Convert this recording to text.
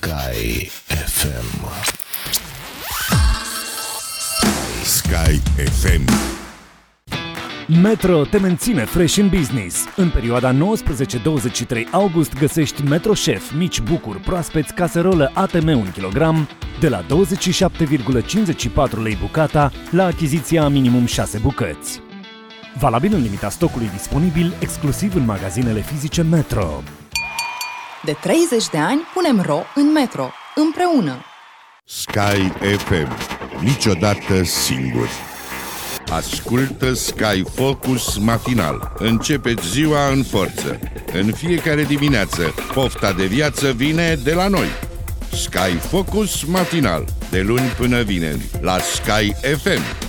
Sky FM. Sky FM. Metro te menține fresh in business. În perioada 19-23 august găsești Metro Chef, mici bucuri proaspeți, caserolă ATM 1 kg de la 27,54 lei bucata la achiziția a minimum 6 bucăți. Valabil în limita stocului disponibil, exclusiv în magazinele fizice Metro. De 30 de ani punem ro în Metro, împreună. Sky FM. Niciodată singur. Ascultă Sky Focus matinal. Începeți ziua în forță. În fiecare dimineață, pofta de viață vine de la noi. Sky Focus matinal. De luni până vineri, la Sky FM.